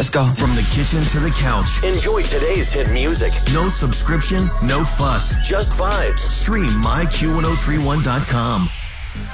Let's go. From the kitchen to the couch. Enjoy today's hit music. No subscription, no fuss. Just vibes. Stream myQ1031.com.